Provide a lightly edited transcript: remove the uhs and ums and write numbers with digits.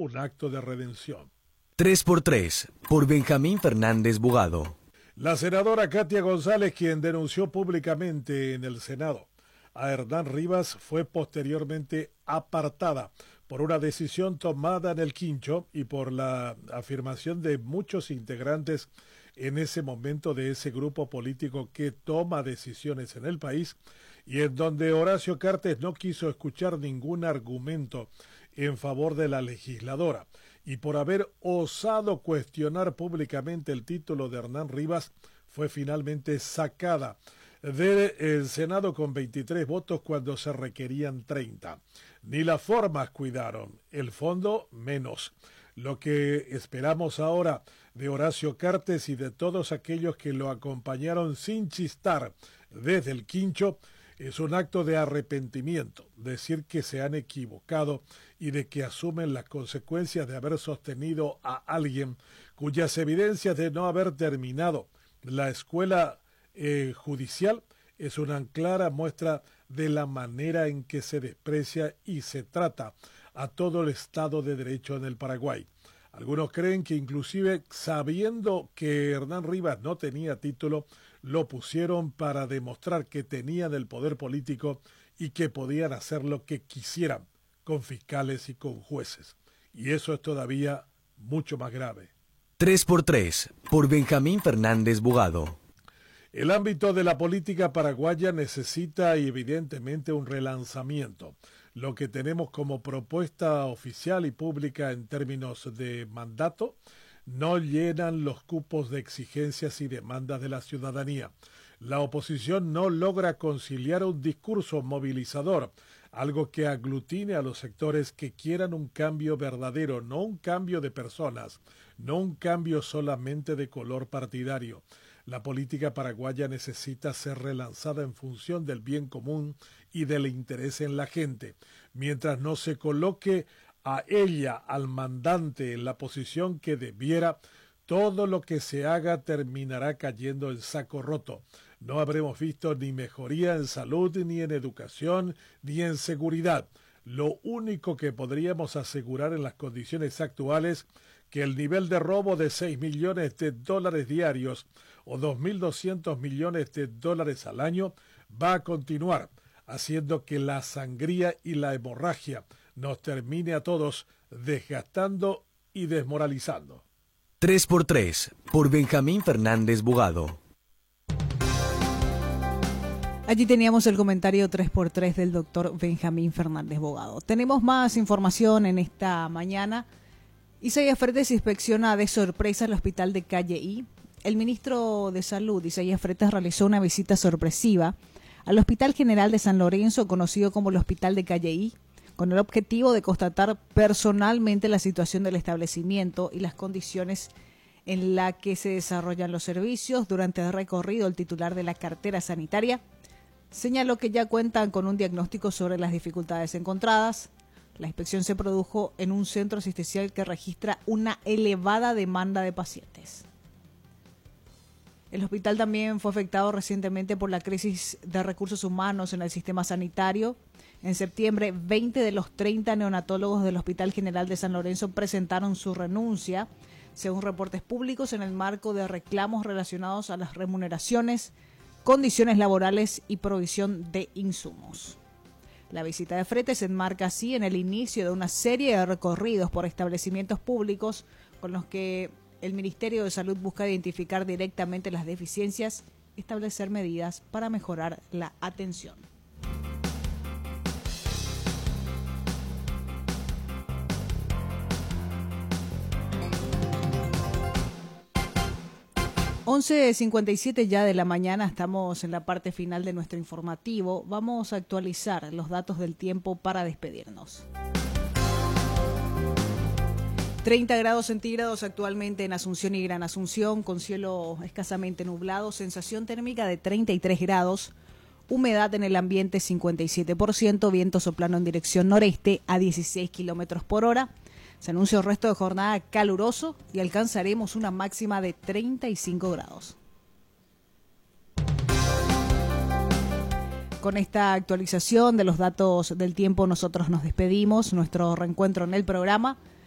un acto de redención. 3x3, por Benjamín Fernández Bogado. La senadora Katia González, quien denunció públicamente en el Senado a Hernán Rivas, fue posteriormente apartada por una decisión tomada en el Quincho y por la afirmación de muchos integrantes en ese momento de ese grupo político que toma decisiones en el país y en donde Horacio Cartes no quiso escuchar ningún argumento en favor de la legisladora, y por haber osado cuestionar públicamente el título de Hernán Rivas, fue finalmente sacada del Senado con 23 votos cuando se requerían 30. Ni las formas cuidaron, el fondo menos. Lo que esperamos ahora de Horacio Cartes y de todos aquellos que lo acompañaron sin chistar desde el Quincho es un acto de arrepentimiento, decir que se han equivocado y de que asumen las consecuencias de haber sostenido a alguien cuyas evidencias de no haber terminado la escuela judicial es una clara muestra de la manera en que se desprecia y se trata a todo el Estado de Derecho en el Paraguay. Algunos creen que inclusive sabiendo que Hernán Rivas no tenía título, lo pusieron para demostrar que tenían el poder político y que podían hacer lo que quisieran con fiscales y con jueces. Y eso es todavía mucho más grave. 3x3, por Benjamín Fernández Bogado. El ámbito de la política paraguaya necesita evidentemente un relanzamiento. Lo que tenemos como propuesta oficial y pública en términos de mandato no llenan los cupos de exigencias y demandas de la ciudadanía. La oposición no logra conciliar un discurso movilizador, algo que aglutine a los sectores que quieran un cambio verdadero, no un cambio de personas, no un cambio solamente de color partidario. La política paraguaya necesita ser relanzada en función del bien común y del interés en la gente. Mientras no se coloque a ella, al mandante, en la posición que debiera, todo lo que se haga terminará cayendo en saco roto. No habremos visto ni mejoría en salud, ni en educación, ni en seguridad. Lo único que podríamos asegurar en las condiciones actuales que el nivel de robo de 6 millones de dólares diarios o 2.200 millones de dólares al año va a continuar, haciendo que la sangría y la hemorragia nos termine a todos desgastando y desmoralizando. 3x3, por Benjamín Fernández Bogado. Allí teníamos el comentario 3x3 del doctor Benjamín Fernández Bogado. Tenemos más información en esta mañana. Isaías Fretes inspecciona de sorpresa el hospital de Calle I. El ministro de Salud, Isaías Fretes, realizó una visita sorpresiva al Hospital General de San Lorenzo, conocido como el Hospital de Calle I, con el objetivo de constatar personalmente la situación del establecimiento y las condiciones en las que se desarrollan los servicios. Durante el recorrido, el titular de la cartera sanitaria señaló que ya cuentan con un diagnóstico sobre las dificultades encontradas. La inspección se produjo en un centro asistencial que registra una elevada demanda de pacientes. El hospital también fue afectado recientemente por la crisis de recursos humanos en el sistema sanitario. En septiembre, 20 de los 30 neonatólogos del Hospital General de San Lorenzo presentaron su renuncia, según reportes públicos, en el marco de reclamos relacionados a las remuneraciones, condiciones laborales y provisión de insumos. La visita de Fretes se enmarca así en el inicio de una serie de recorridos por establecimientos públicos con los que el Ministerio de Salud busca identificar directamente las deficiencias y establecer medidas para mejorar la atención. (11:57) ya de la mañana, estamos en la parte final de nuestro informativo. Vamos a actualizar los datos del tiempo para despedirnos. 30 grados centígrados actualmente en Asunción y Gran Asunción, con cielo escasamente nublado, sensación térmica de 33 grados, humedad en el ambiente 57%, viento soplando en dirección noreste a 16 kilómetros por hora. Se anuncia el resto de jornada caluroso y alcanzaremos una máxima de 35 grados. Con esta actualización de los datos del tiempo nosotros nos despedimos. Nuestro reencuentro en el programa